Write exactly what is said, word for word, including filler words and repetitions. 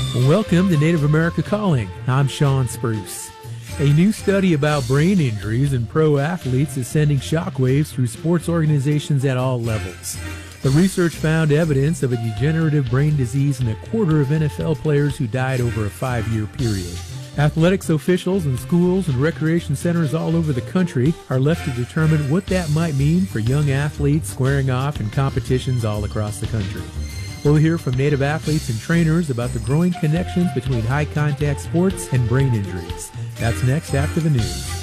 Welcome to Native America Calling. I'm Sean Spruce. A new study about brain injuries in pro athletes is sending shockwaves through sports organizations at all levels. The research found evidence of a degenerative brain disease in a quarter of N F L players who died over a five-year period. Athletics officials in schools and recreation centers all over the country are left to determine what that might mean for young athletes squaring off in competitions all across the country. We'll hear from Native athletes and trainers about the growing connections between high-contact sports and brain injuries. That's next after the news.